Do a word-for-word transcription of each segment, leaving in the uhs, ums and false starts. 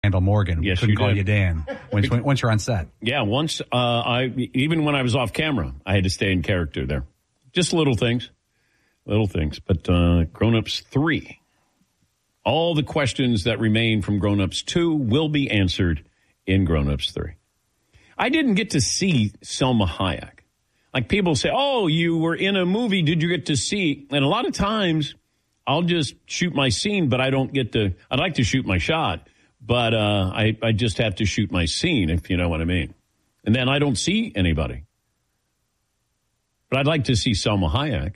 Randall Morgan. Yes, couldn't you call did. you Dan once, once you're on set. Yeah, once, uh, I even when I was off camera, I had to stay in character there. Just little things. Little things. But uh, Grown Ups three. All the questions that remain from Grown Ups two will be answered in Grown Ups three. I didn't get to see Selma Hayek. Like people say, oh, you were in a movie. Did you get to see? And a lot of times I'll just shoot my scene, but I don't get to. I'd like to shoot my shot, but uh, I, I just have to shoot my scene, if you know what I mean. And then I don't see anybody. But I'd like to see Selma Hayek.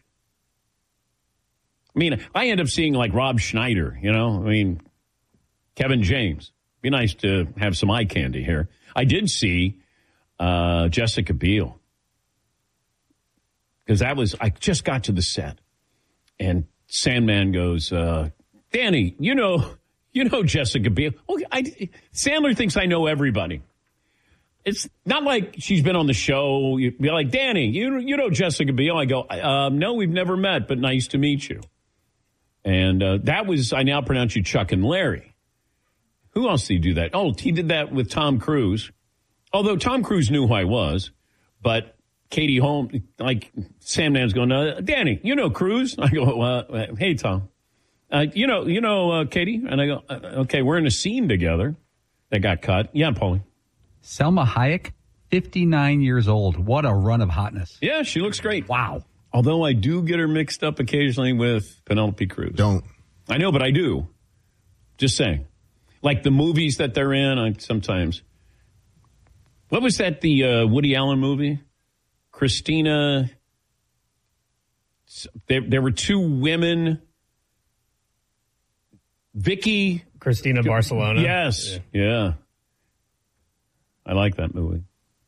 I mean, I end up seeing like Rob Schneider, you know, I mean, Kevin James. Be nice to have some eye candy here. I did see uh, Jessica Biel. Because that was, I just got to the set. And Sandman goes, uh, Danny, you know, you know Jessica Biel. Okay, I, Sandler thinks I know everybody. It's not like she's been on the show. You'd be like, Danny, you, you know Jessica Biel. I go, um, no, we've never met, but nice to meet you. And uh, that was, I now pronounce you Chuck and Larry. Who else did he do that? Oh, he did that with Tom Cruise. Although Tom Cruise knew who I was, but Katie Holmes, like Sam Nan's going, uh, Danny, you know Cruise? I go, uh, hey, Tom. Uh, you know, you know uh, Katie? And I go, uh, okay, we're in a scene together that got cut. Yeah, Paulie. Selma Hayek, fifty-nine years old. What a run of hotness. Yeah, she looks great. Wow. Although I do get her mixed up occasionally with Penelope Cruz. Don't. I know, but I do. Just saying. Like the movies that they're in, I sometimes. What was that, the uh, Woody Allen movie? Christina. There, there were two women. Vicky. Christina Barcelona. Yes. Yeah. yeah. I like that movie.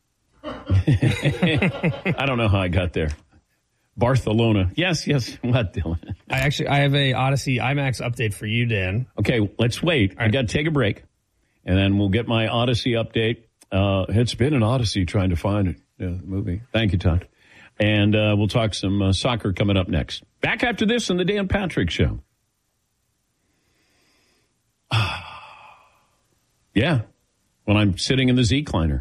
I don't know how I got there. Barcelona. Yes, yes. What, Dylan? I actually, I have a Odyssey IMAX update for you, Dan. Okay, let's wait. Right. I got to take a break, and then we'll get my Odyssey update. Uh, it's been an Odyssey trying to find it. Yeah, movie. Thank you, Todd. And uh, we'll talk some uh, soccer coming up next. Back after this on the Dan Patrick Show. Yeah, when I'm sitting in the Z-Cliner.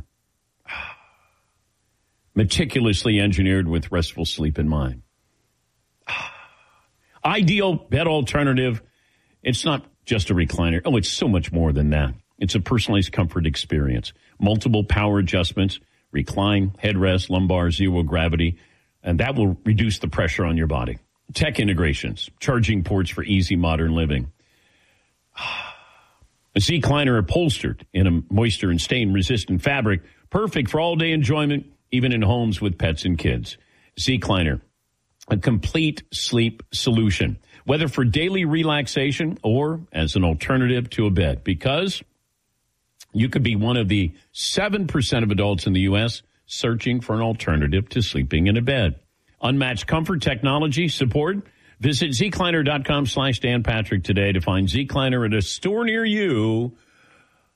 Meticulously engineered with restful sleep in mind. Ideal bed alternative. It's not just a recliner. Oh, it's so much more than that. It's a personalized comfort experience. Multiple power adjustments, recline, headrest, lumbar, zero gravity, and that will reduce the pressure on your body. Tech integrations, charging ports for easy modern living. A Z-Cliner upholstered in a moisture and stain-resistant fabric, perfect for all-day enjoyment, even in homes with pets and kids. Z-Cliner, a complete sleep solution, whether for daily relaxation or as an alternative to a bed, because you could be one of the seven percent of adults in the U S searching for an alternative to sleeping in a bed. Unmatched comfort, technology, support. Visit Z Cliner dot com slash Dan Patrick today to find Z-Cliner at a store near you